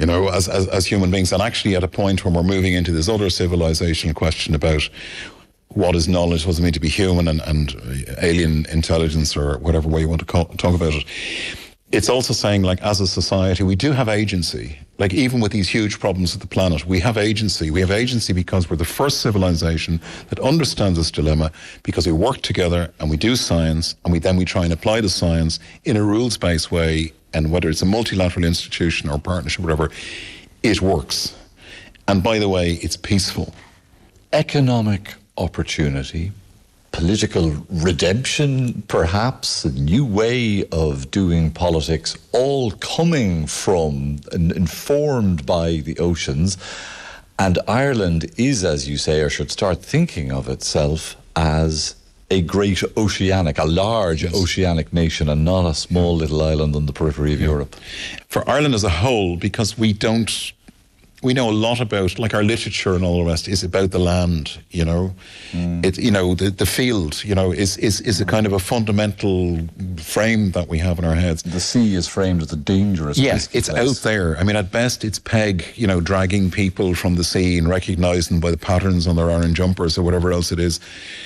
you know, as human beings. And actually at a point when we're moving into this other civilizational question about what is knowledge, what does it mean to be human, and alien intelligence, or whatever way you want to talk about it. It's also saying, like, as a society, we do have agency. Like, even with these huge problems with the planet, we have agency. We have agency because we're the first civilization that understands this dilemma, because we work together and we do science, and we try and apply the science in a rules-based way, and whether it's a multilateral institution or partnership, whatever, it works. And by the way, it's peaceful. Economic opportunity, political redemption, perhaps, a new way of doing politics, all coming from and informed by the oceans. And Ireland is, as you say, or should start thinking of itself as a great oceanic, a large oceanic nation, and not a small little island on the periphery of Europe. For Ireland as a whole, because we know a lot about, like, our literature and all the rest is about the land, you know. It, you know, the field, you know, is a kind of a fundamental frame that we have in our heads. The sea is framed as a dangerous place. Yes, it's out there. I mean, at best, it's Peg, you know, dragging people from the sea and recognising by the patterns on their orange jumpers or whatever else it is.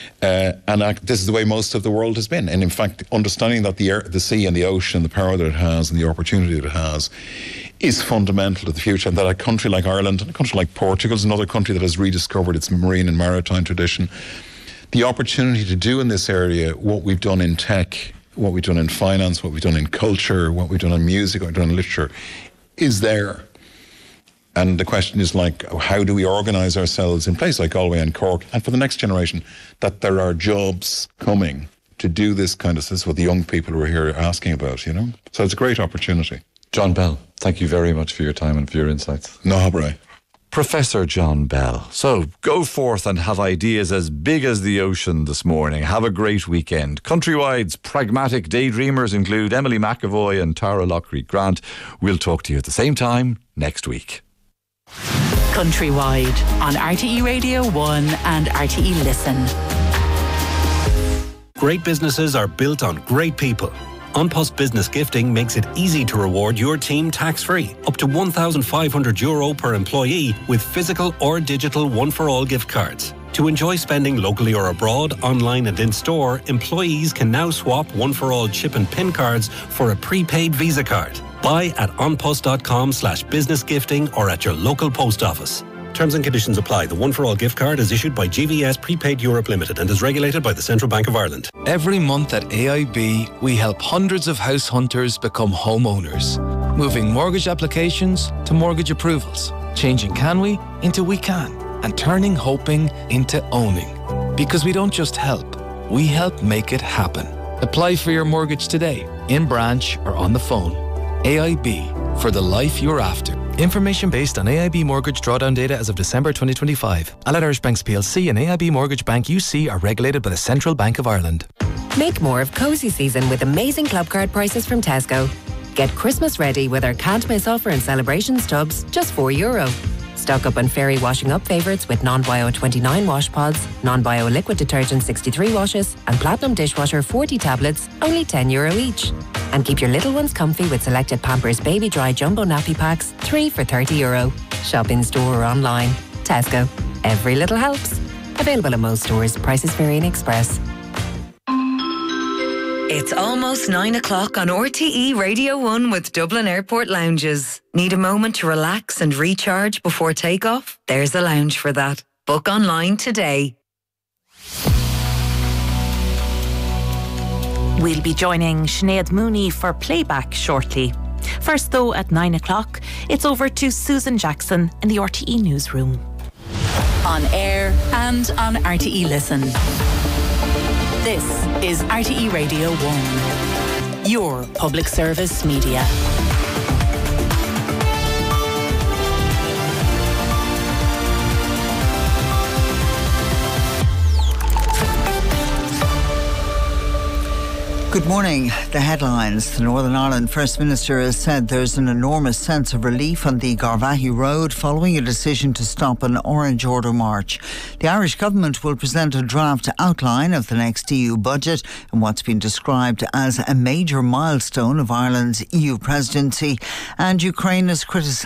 And this is the way most of the world has been. And in fact, understanding that the sea and the ocean, the power that it has and the opportunity that it has, is fundamental to the future. And that a country like Ireland, and a country like Portugal is another country that has rediscovered its marine and maritime tradition. The opportunity to do in this area what we've done in tech, what we've done in finance, what we've done in culture, what we've done in music, what we've done in literature, is there. And the question is, like, how do we organise ourselves in places like Galway and Cork, and for the next generation, that there are jobs coming to do this kind of stuff, what the young people who are here asking about, you know? So it's a great opportunity. John Bell, thank you very much for your time and for your insights. No, Habrai. Professor John Bell. So go forth and have ideas as big as the ocean this morning. Have a great weekend. Countrywide's pragmatic daydreamers include Emily McAvoy and Tara Lockreed Grant. We'll talk to you at the same time next week. Countrywide on RTE Radio 1 and RTE Listen. Great businesses are built on great people. An Post Business Gifting makes it easy to reward your team tax-free, up to €1,500 per employee with physical or digital one-for-all gift cards. To enjoy spending locally or abroad, online and in-store, employees can now swap one-for-all chip and PIN cards for a prepaid Visa card. Buy at onpost.com/businessgifting or at your local post office. Terms and conditions apply. The one-for-all gift card is issued by GVS Prepaid Europe Limited and is regulated by the Central Bank of Ireland. Every month at AIB, we help hundreds of house hunters become homeowners. Moving mortgage applications to mortgage approvals. Changing can we into we can. And turning hoping into owning. Because we don't just help, we help make it happen. Apply for your mortgage today, in branch or on the phone. AIB, for the life you're after. Information based on AIB mortgage drawdown data as of December 2025. Allied Irish Banks PLC and AIB Mortgage Bank UC are regulated by the Central Bank of Ireland. Make more of cosy season with amazing club card prices from Tesco. Get Christmas ready with our can't miss offer and celebrations tubs, just €4. Stock up on Fairy washing up favourites with non-bio 29 wash pods, non-bio liquid detergent 63 washes, and Platinum dishwasher 40 tablets, only €10 each. And keep your little ones comfy with selected Pampers Baby Dry Jumbo Nappy Packs, 3 for €30. Shop in store or online. Tesco. Every little helps. Available in most stores. Prices vary in Express. It's almost 9 o'clock on RTE Radio 1 with Dublin Airport Lounges. Need a moment to relax and recharge before takeoff? There's a lounge for that. Book online today. We'll be joining Sinead Mooney for playback shortly. First, though, at 9 o'clock, it's over to Susan Jackson in the RTE newsroom. On air and on RTE Listen. This is RTE Radio 1, your public service media. Good morning. The headlines. The Northern Ireland First Minister has said there's an enormous sense of relief on the Garvaghey Road following a decision to stop an Orange Order march. The Irish government will present a draft outline of the next EU budget and what's been described as a major milestone of Ireland's EU presidency. And Ukraine has criticised